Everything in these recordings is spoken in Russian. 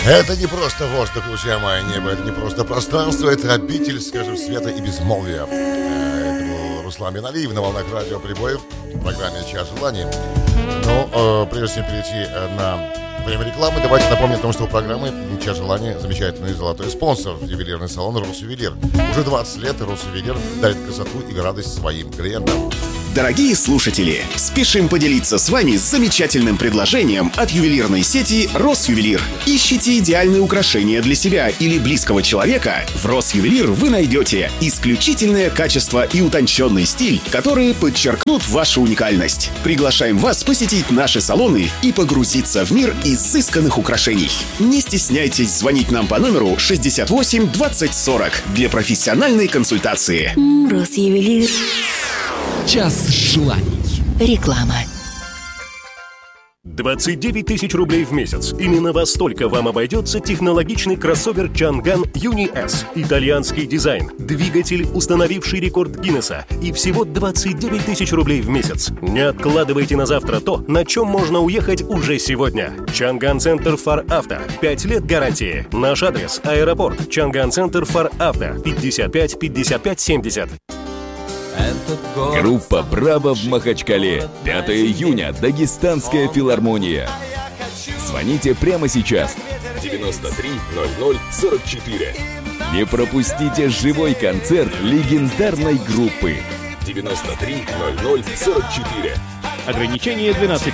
Это не просто воздух, друзья мои, небо, это не просто пространство, это обитель, скажем, света и безмолвия. Это был Руслан Миналиев на волнах радио Прибой в программе «Час желаний». Но прежде чем перейти на время рекламы, давайте напомним о том, что у программы «Час желаний» замечательный золотой спонсор, ювелирный салон «Росювелир». Уже 20 лет «Росювелир» дарит красоту и радость своим клиентам. Дорогие слушатели, спешим поделиться с вами замечательным предложением от ювелирной сети «Росювелир». Ищите идеальные украшения для себя или близкого человека? В «Росювелир» вы найдете исключительное качество и утонченный стиль, которые подчеркнут вашу уникальность. Приглашаем вас посетить наши салоны и погрузиться в мир изысканных украшений. Не стесняйтесь звонить нам по номеру 68 20 40 для профессиональной консультации. «Росювелир». Час желаний. Реклама. 29 тысяч рублей в месяц. Именно во столько вам обойдется технологичный кроссовер Чанган Юни S. Итальянский дизайн, двигатель, установивший рекорд Гиннесса, и всего 29 тысяч рублей в месяц. Не откладывайте на завтра то, на чем можно уехать уже сегодня. Чанган Центр Фар Авто. 5 лет гарантии. Наш адрес: аэропорт. Чанган Центр Фар Авто. 55 55 70. Группа «Браво» в Махачкале. 5 июня. Дагестанская филармония. Звоните прямо сейчас. 93 00 44. Не пропустите живой концерт легендарной группы. 93 00 44. Ограничение 12+.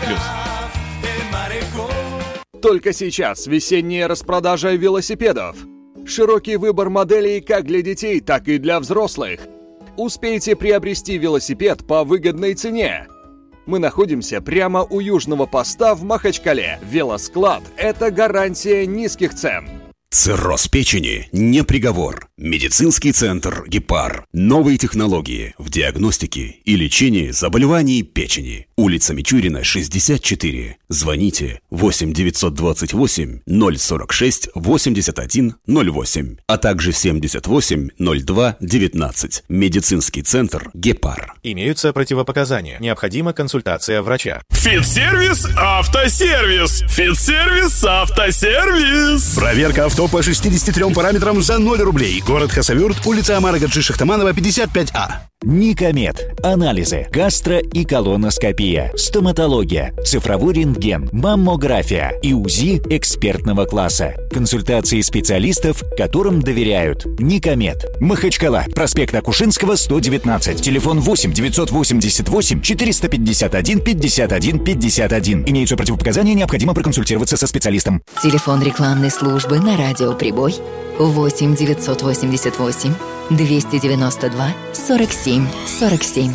Только сейчас весенняя распродажа велосипедов. Широкий выбор моделей как для детей, так и для взрослых. Успейте приобрести велосипед по выгодной цене. Мы находимся прямо у южного поста в Махачкале. Велосклад – это гарантия низких цен. Цирроз печени не приговор. Медицинский центр «Гепар». Новые технологии в диагностике и лечении заболеваний печени. Улица Мичурина, 64. Звоните 8 928 046 81 08, а также 78 02 19. Медицинский центр «Гепар». Имеются противопоказания. Необходима консультация врача. Фитсервис Автосервис. Фитсервис Автосервис. Проверка авто по 63 параметрам за 0 рублей. Город Хасавюрт, улица Амара Гаджи Шахтаманова, 55А. Никомед. Анализы, гастро- и колоноскопия, стоматология, цифровой рентген, маммография и УЗИ экспертного класса. Консультации специалистов, которым доверяют. Никомед. Махачкала. Проспект Акушинского, 119. Телефон 8 988 451 51 51. Имеются противопоказания, необходимо проконсультироваться со специалистом. Телефон рекламной службы на радио Прибой 8 988 292 47 47.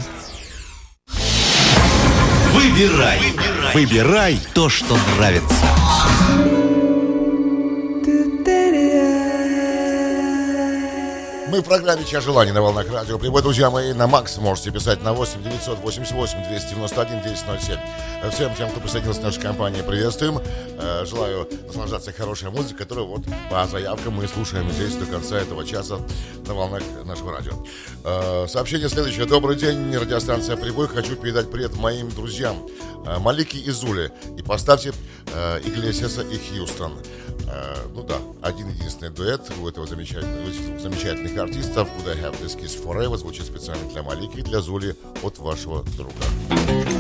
Выбирай то, что нравится. Мы в программе «Час желаний» на волнах радио Прибой. Друзья мои, на Макс можете писать на 8 988 291 1007. Всем тем, кто присоединился к нашей компании, приветствуем. Желаю наслаждаться хорошей музыкой, которую вот по заявкам мы слушаем здесь до конца этого часа на волнах нашего радио. Сообщение следующее. Добрый день, радиостанция Прибой. Хочу передать привет моим друзьям Малике и Зуле. И поставьте Иглесиаса и Хьюстон. Ну да, один-единственный дуэт у этого замечательных артистов. Would I Have This Kiss Forever звучит специально для Малики и для Зули от вашего друга.